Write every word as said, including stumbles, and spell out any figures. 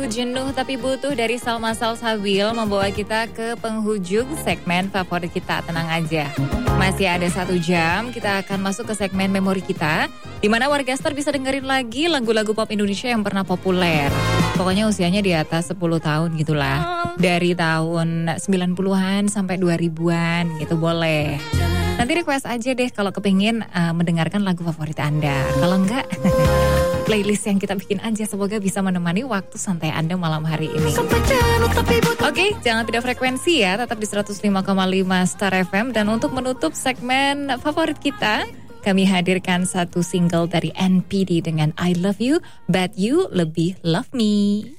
Jenuh Tapi Butuh dari Salma Salsabil membawa kita ke penghujung segmen favorit kita. Tenang aja, masih ada satu jam kita akan masuk ke segmen memori kita, di mana Wargaster bisa dengerin lagi lagu-lagu pop Indonesia yang pernah populer. Pokoknya usianya di atas sepuluh tahun gitulah. Dari tahun sembilan puluhan sampai dua ribuan gitu boleh. Nanti request aja deh kalau kepingin uh, mendengarkan lagu favorit Anda. Kalau enggak, playlist yang kita bikin aja. Semoga bisa menemani waktu santai Anda malam hari ini. Oke, okay, jangan pindah frekuensi ya. Tetap di seratus lima koma lima Star F M. Dan untuk menutup segmen favorit kita, kami hadirkan satu single dari N P D dengan I Love You, But You Lebih Love Me.